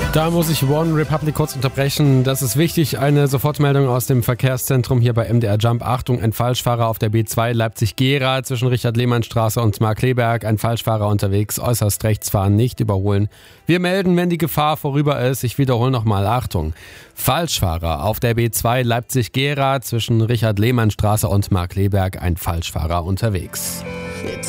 Da muss ich One Republic kurz unterbrechen. Das ist wichtig. Eine Sofortmeldung aus dem Verkehrszentrum hier bei MDR Jump. Achtung, ein Falschfahrer auf der B2 Leipzig-Gera zwischen Richard-Lehmann-Straße und Markkleeberg. Ein Falschfahrer unterwegs, äußerst rechts fahren, nicht überholen. Wir melden, wenn die Gefahr vorüber ist. Ich wiederhole nochmal, Achtung. Falschfahrer auf der B2 Leipzig-Gera zwischen Richard-Lehmann-Straße und Markkleeberg. Ein Falschfahrer unterwegs. Hit